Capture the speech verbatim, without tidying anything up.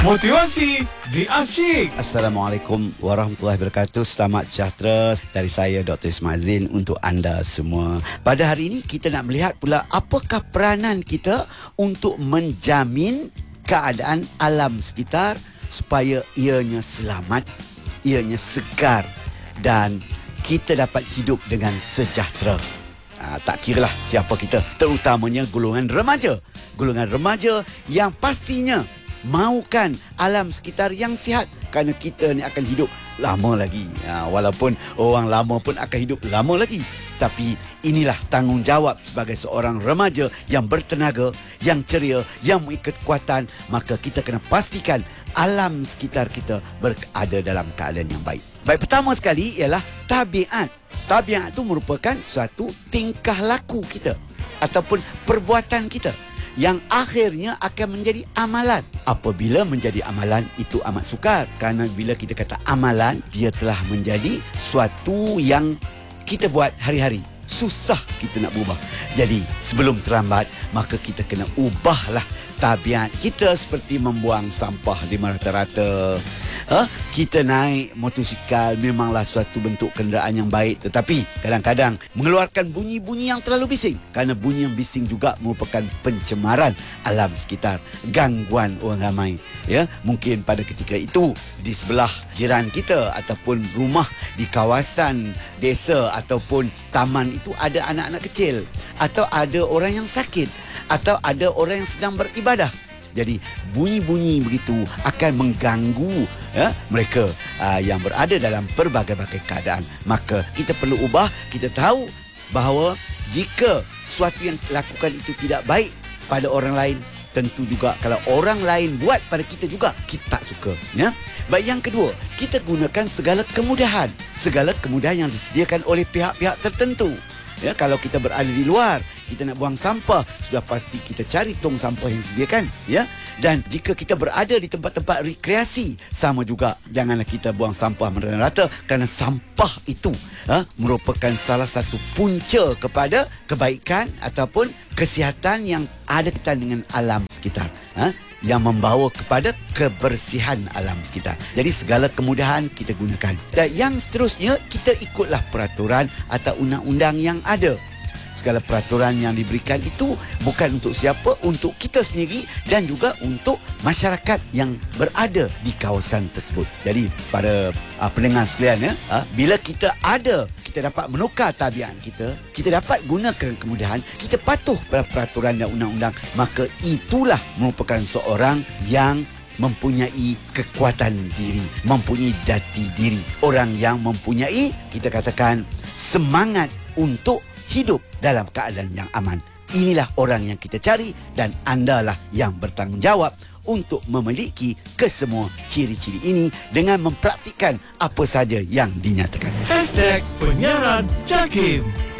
Motivasi di Asyik. Assalamualaikum warahmatullahi wabarakatuh. Selamat sejahtera dari saya Doktor Ismail Zain untuk anda semua. Pada hari ini kita nak melihat pula apakah peranan kita untuk menjamin keadaan alam sekitar supaya ianya selamat, ianya segar dan kita dapat hidup dengan sejahtera. Ha, tak kiralah siapa kita, terutamanya golongan remaja. Golongan remaja yang pastinya mahukan alam sekitar yang sihat, kerana kita ni akan hidup lama lagi. Ha, walaupun orang lama pun akan hidup lama lagi, tapi inilah tanggungjawab sebagai seorang remaja yang bertenaga, yang ceria, yang memiliki kekuatan. Maka kita kena pastikan alam sekitar kita berada dalam keadaan yang baik. Baik, pertama sekali ialah tabiat. Tabiat itu merupakan suatu tingkah laku kita ataupun perbuatan kita yang akhirnya akan menjadi amalan. Apabila menjadi amalan, itu amat sukar. Kerana bila kita kata amalan, dia telah menjadi suatu yang kita buat hari-hari. Susah kita nak berubah. Jadi sebelum terlambat, maka kita kena ubahlah tabiat kita, seperti membuang sampah di rata-rata. Ha? Kita naik motosikal memanglah suatu bentuk kenderaan yang baik, tetapi kadang-kadang mengeluarkan bunyi-bunyi yang terlalu bising. Kerana bunyi yang bising juga merupakan pencemaran alam sekitar, gangguan orang ramai. Ya, mungkin pada ketika itu di sebelah jiran kita ataupun rumah di kawasan desa ataupun taman itu ada anak-anak kecil, atau ada orang yang sakit, atau ada orang yang sedang beribadah. Jadi bunyi-bunyi begitu akan mengganggu ya, mereka uh, yang berada dalam berbagai-bagai keadaan. Maka kita perlu ubah. Kita tahu bahawa jika sesuatu yang lakukan itu tidak baik pada orang lain, tentu juga kalau orang lain buat pada kita juga, kita tak suka. Ya? Baik, yang kedua, kita gunakan segala kemudahan. Segala kemudahan yang disediakan oleh pihak-pihak tertentu. Ya, kalau kita berada di luar, kita nak buang sampah, sudah pasti kita cari tong sampah yang disediakan. Ya? Dan jika kita berada di tempat-tempat rekreasi, sama juga, janganlah kita buang sampah merata-rata, kerana sampah itu ha, merupakan salah satu punca kepada kebaikan ataupun kesihatan yang ada kaitan dengan alam sekitar. Ha? Yang membawa kepada kebersihan alam sekitar. Jadi segala kemudahan kita gunakan. Dan yang seterusnya, kita ikutlah peraturan atau undang-undang yang ada. Segala peraturan yang diberikan itu bukan untuk siapa, untuk kita sendiri dan juga untuk masyarakat yang berada di kawasan tersebut. Jadi para uh, pendengar sekalian, ya, uh, bila kita ada, kita dapat menukar tabiat kita, kita dapat gunakan kemudahan, kita patuh pada peraturan dan undang-undang, maka itulah merupakan seorang yang mempunyai kekuatan diri, mempunyai jati diri. Orang yang mempunyai, kita katakan, semangat untuk hidup dalam keadaan yang aman. Inilah orang yang kita cari, dan andalah yang bertanggungjawab untuk memiliki kesemua ciri-ciri ini dengan mempraktikkan apa saja yang dinyatakan. Hashtag Penyiaran Jakim.